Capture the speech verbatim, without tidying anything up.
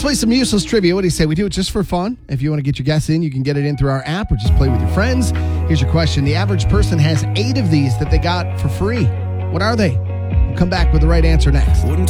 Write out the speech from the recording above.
Let's play some useless trivia. What do you say? We do it just for fun. If you want to get your guess in, you can get it in through our app or just play with your friends. Here's your question. The average person has eight of these that they got for free. What are they? We'll come back with the right answer next. Wouldn't